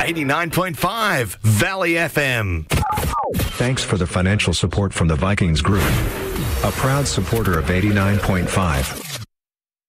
89.5 Valley FM. Thanks for the financial support from the Vikings Group, a proud supporter of 89.5.